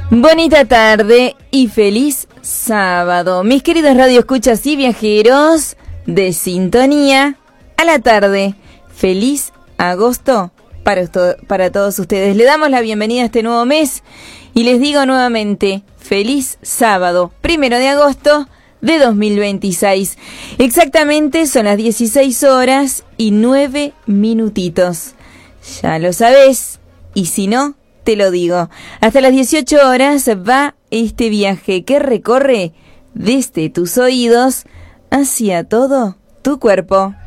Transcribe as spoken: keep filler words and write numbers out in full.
Bonita tarde y feliz sábado, mis queridos radioescuchas y viajeros de sintonía a la tarde. Feliz agosto para, esto, para todos ustedes. Le damos la bienvenida a este nuevo mes y les digo nuevamente, feliz sábado, primero de agosto de dos mil veintiséis. Exactamente son las dieciséis horas y nueve minutitos. Ya lo sabés, y si no, te lo digo. Hasta las dieciocho horas va este viaje que recorre desde tus oídos hacia todo tu cuerpo.